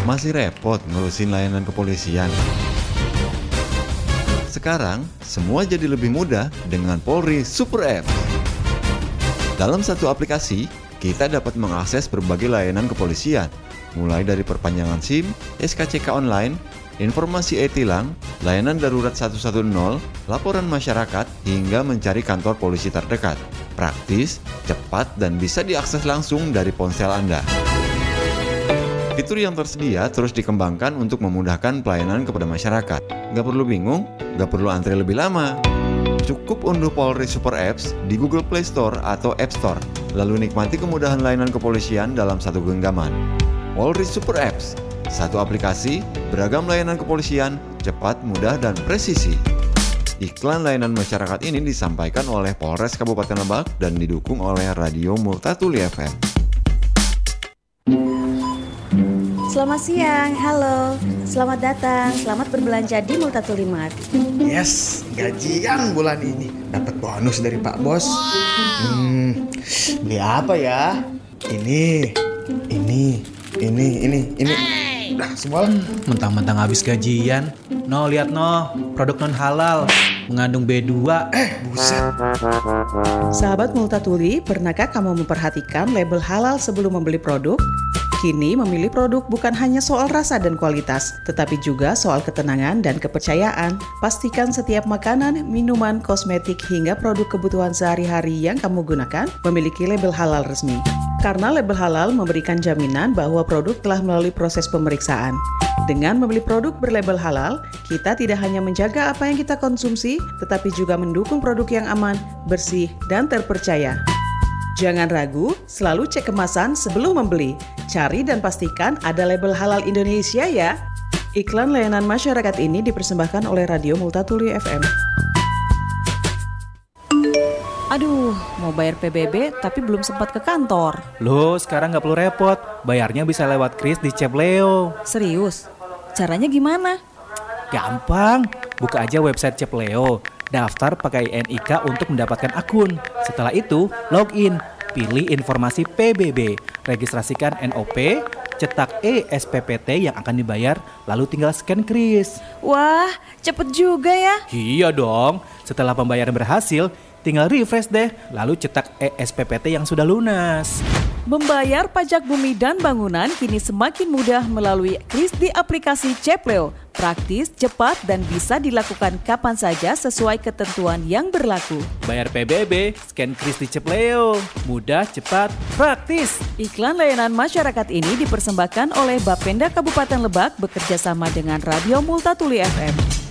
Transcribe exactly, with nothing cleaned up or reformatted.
Masih repot ngurusin layanan kepolisian? Sekarang, semua jadi lebih mudah dengan Polri Super Apps. Dalam satu aplikasi, kita dapat mengakses berbagai layanan kepolisian, mulai dari perpanjangan SIM, S K C K online, informasi e-tilang, layanan darurat satu satu nol, laporan masyarakat, hingga mencari kantor polisi terdekat. Praktis, cepat, dan bisa diakses langsung dari ponsel Anda. Fitur yang tersedia terus dikembangkan untuk memudahkan pelayanan kepada masyarakat. Gak perlu bingung, gak perlu antri lebih lama. Cukup unduh Polri Super Apps di Google Play Store atau App Store, lalu nikmati kemudahan layanan kepolisian dalam satu genggaman. Polri Super Apps, satu aplikasi, beragam layanan kepolisian, cepat, mudah, dan presisi. Iklan layanan masyarakat ini disampaikan oleh Polres Kabupaten Lebak dan didukung oleh Radio Multatuli F M. Selamat siang, halo. Selamat datang, selamat berbelanja di Multatuli Mart. Yes, gajian bulan ini. Dapat bonus dari Pak Bos. Hmm, beli apa ya? Ini, ini, ini, ini, ini. Udah semua lah. Mentang-mentang habis gajian. No, lihat no, produk non halal, mengandung B dua. Eh, buset. Sahabat Multatuli, pernahkah kamu memperhatikan label halal sebelum membeli produk? Kini memilih produk bukan hanya soal rasa dan kualitas, tetapi juga soal ketenangan dan kepercayaan. Pastikan setiap makanan, minuman, kosmetik, hingga produk kebutuhan sehari-hari yang kamu gunakan memiliki label halal resmi. Karena label halal memberikan jaminan bahwa produk telah melalui proses pemeriksaan. Dengan membeli produk berlabel halal, kita tidak hanya menjaga apa yang kita konsumsi, tetapi juga mendukung produk yang aman, bersih, dan terpercaya. Jangan ragu, selalu cek kemasan sebelum membeli. Cari dan pastikan ada label halal Indonesia ya. Iklan layanan masyarakat ini dipersembahkan oleh Radio Multatuli F M. Aduh, mau bayar P B B tapi belum sempat ke kantor. Loh, sekarang nggak perlu repot. Bayarnya bisa lewat kris di Cepleo. Serius? Caranya gimana? Gampang, buka aja website Cepleo. Daftar pakai N I K untuk mendapatkan akun. Setelah itu, login. Pilih informasi P B B. Registrasikan N O P, cetak E S P P T yang akan dibayar, lalu tinggal scan kris. Wah, cepet juga ya. Iya dong. Setelah pembayaran berhasil, tinggal refresh deh, lalu cetak E S P P T yang sudah lunas. Membayar pajak bumi dan bangunan kini semakin mudah melalui kris di aplikasi Cepleo. Praktis, cepat, dan bisa dilakukan kapan saja sesuai ketentuan yang berlaku. Bayar P B B, scan kris di Cepleo. Mudah, cepat, praktis. Iklan layanan masyarakat ini dipersembahkan oleh Bapenda Kabupaten Lebak bekerjasama dengan Radio Multatuli F M.